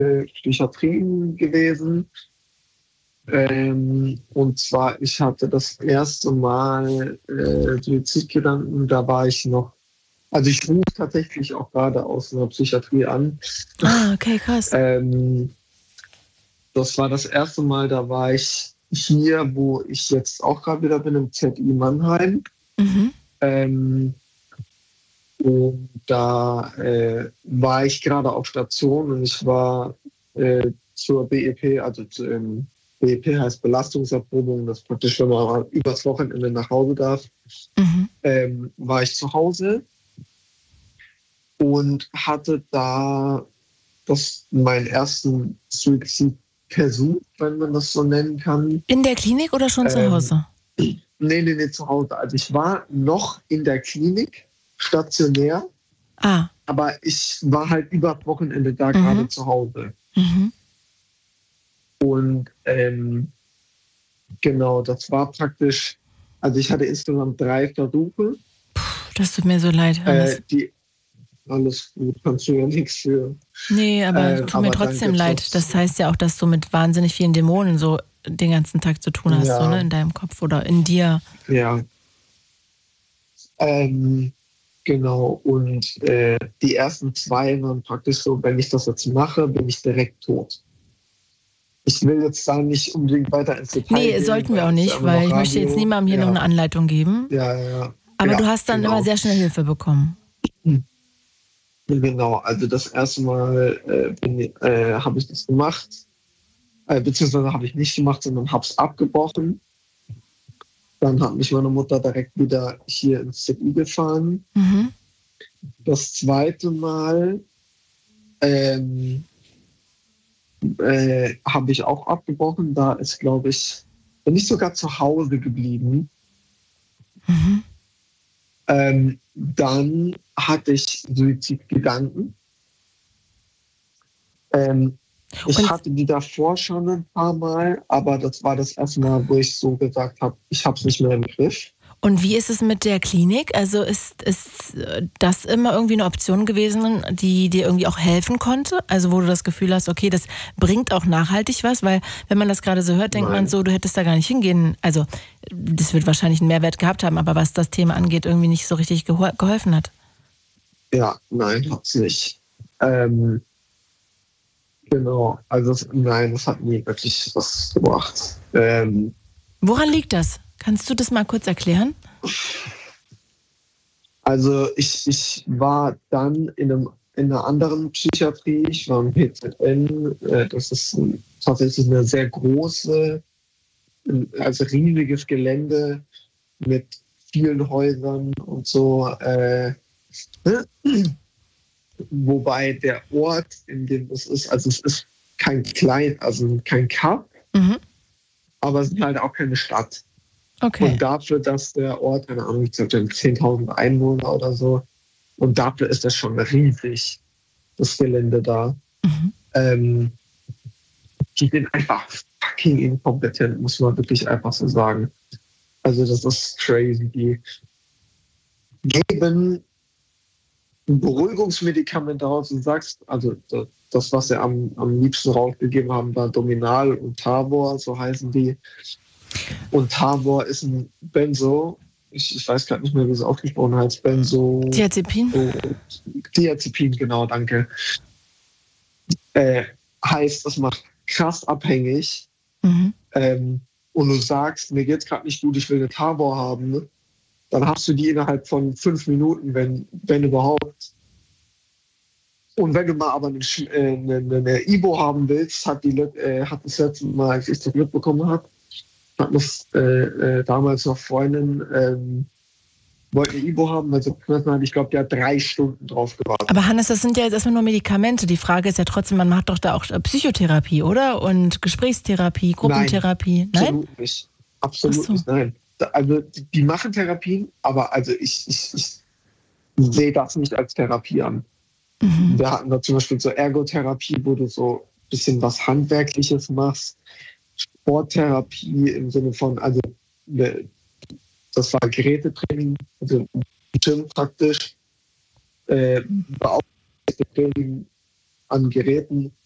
Psychiatrie gewesen. Und zwar, ich hatte das erste Mal Suizidgedanken, da war ich noch, also ich rufe tatsächlich auch gerade aus einer Psychiatrie an. Ah, okay, krass. Das war das erste Mal, da war ich hier, wo ich jetzt auch gerade wieder bin, im ZI Mannheim. Mhm. Und da war ich gerade auf Station und ich war zur BEP, also BEP heißt Belastungserprobung, das ist praktisch, wenn man übers Wochenende nach Hause darf, war ich zu Hause und hatte da meinen ersten Suizidversuch, wenn man das so nennen kann. In der Klinik oder schon zu Hause? Nee, zu Hause. Also ich war noch in der Klinik, stationär, aber ich war halt über das Wochenende da gerade zu Hause. Mhm. Und genau, das war praktisch, also ich hatte insgesamt 3 Versuche. Das tut mir so leid, Hannes. Alles gut, kannst du ja nichts für. Nee, aber tut mir trotzdem leid. Das heißt ja auch, dass du mit wahnsinnig vielen Dämonen so den ganzen Tag zu tun hast, Ja. so, ne, in deinem Kopf oder in dir. Ja. Genau, und die ersten 2 waren praktisch so, wenn ich das jetzt mache, bin ich direkt tot. Ich will jetzt da nicht unbedingt weiter ins Detail gehen. Nee, sollten wir auch nicht, weil ich möchte jetzt niemandem hier noch eine Anleitung geben. Ja. Aber du hast dann immer sehr schnell Hilfe bekommen. Genau, also das erste Mal habe ich das gemacht, beziehungsweise habe ich nicht gemacht, sondern habe es abgebrochen. Dann hat mich meine Mutter direkt wieder hier ins ZI gefahren. Mhm. Das zweite Mal habe ich auch abgebrochen. Da ist, glaube ich, bin ich sogar zu Hause geblieben. Mhm. Dann hatte ich Suizidgedanken. Ich hatte die davor schon ein paar Mal, aber das war das erste Mal, wo ich so gesagt habe, ich habe es nicht mehr im Griff. Und wie ist es mit der Klinik? Also ist das immer irgendwie eine Option gewesen, die dir irgendwie auch helfen konnte? Also wo du das Gefühl hast, okay, das bringt auch nachhaltig was? Weil wenn man das gerade so hört, denkt man so, du hättest da gar nicht hingehen. Also das wird wahrscheinlich einen Mehrwert gehabt haben, aber was das Thema angeht, irgendwie nicht so richtig geholfen hat. Ja, nein, hat's nicht. Genau, also nein, das hat nie wirklich was gebracht. Woran liegt das? Kannst du das mal kurz erklären? Also ich war dann in einer anderen Psychiatrie, ich war im PZN, das ist tatsächlich eine sehr große, also riesiges Gelände mit vielen Häusern und so. Wobei der Ort, in dem es ist, also es ist kein Kaff, aber es ist halt auch keine Stadt. Okay. Und dafür, dass der Ort, keine Ahnung, ich glaube, 10.000 Einwohner oder so, und dafür ist das schon riesig, das Gelände da. Die sind einfach fucking inkompetent, muss man wirklich einfach so sagen. Also das ist crazy. Die geben ein Beruhigungsmedikament raus und sagst, also das, was sie am liebsten rausgegeben haben, war Dominal und Tavor, so heißen die. Und Tavor ist ein Benzo, ich weiß gerade nicht mehr, wie es ausgesprochen heißt, Diazepin? Diazepin, genau, danke. Heißt, das macht krass abhängig. Und du sagst, mir geht's gerade nicht gut, ich will eine Tavor haben, ne? Dann hast du die innerhalb von 5 Minuten, wenn überhaupt. Und wenn du mal aber eine Ibo haben willst, hat das letzte Mal, als ich das mitbekommen habe, hat das damals noch Freundin, wollte eine Ibo haben, also ich glaube, die hat 3 Stunden drauf gewartet. Aber Hannes, das sind ja jetzt erstmal nur Medikamente. Die Frage ist ja trotzdem, man macht doch da auch Psychotherapie, oder? Und Gesprächstherapie, Gruppentherapie. Nein? Absolut nicht. Absolut nicht, nein. Also die machen Therapien, aber also ich sehe das nicht als Therapie an. Wir hatten da zum Beispiel so Ergotherapie, wo du so ein bisschen was Handwerkliches machst. Sporttherapie im Sinne von, also das war Gerätetraining, also Gym praktisch, Training an Geräten.